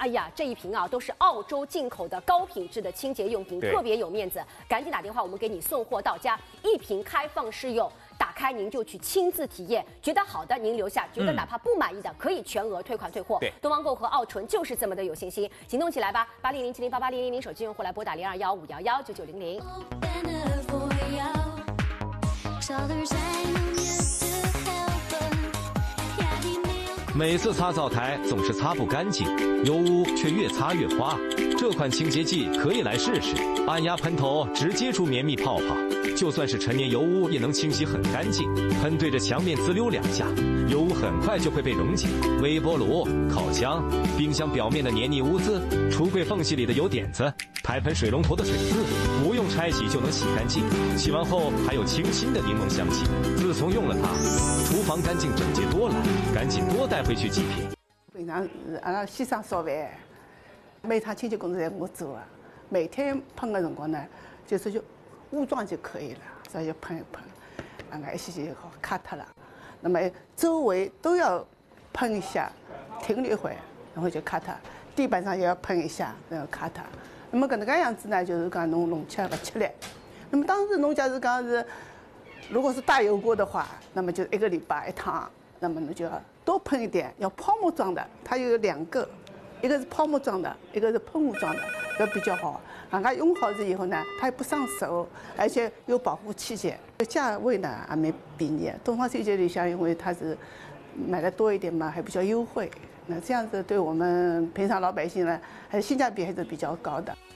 哎呀，这一瓶啊都是澳洲进口的高品质的清洁用品，特别有面子，赶紧打电话，我们给你送货到家，一瓶开放试用。打开您就去亲自体验，觉得好的您留下，觉得哪怕不满意的可以全额退款退货。东方购和奥纯就是这么的有信心，行动起来吧！8007088000手机用户来拨打0215119900。 每次擦灶台总是擦不干净，油污却越擦越花。这款清洁剂可以来试试，按压喷头直接出绵密泡泡，就算是陈年油污也能清洗很干净。喷对着墙面滋溜2下，油污很快就会被溶解。微波炉、烤箱、冰箱表面的黏腻污渍，橱柜缝隙里的油点子，排盆水龙头的水渍，不用拆洗就能洗干净。洗完后还有清新的柠檬香气。自从用了它，厨房干净整洁多了，赶紧多带回去几瓶。 平常是阿拉先生烧饭，每趟清洁工作侪我做啊。每天喷的辰光呢，就武装就可以了，所以就喷一喷，一些就好卡脱了。那么周围都要喷一下，停了一会，然后就卡脱。地板上也要喷一下，然后卡脱。那么搿能介样子呢，就是讲侬弄起来勿吃力。那么当时侬假如讲是，如果是大油锅的话，那么就1个礼拜1趟，那么侬就要多喷一点，要泡沫状的，它有2个，一个是泡沫状的，一个是喷雾状的，要比较好。人家用好了以后呢，它也不伤手，而且有保护器械，价位呢还蛮便宜。东方清洁里向，因为它是买的多一点嘛，还比较优惠。那这样子对我们平常老百姓呢，还是性价比还是比较高的。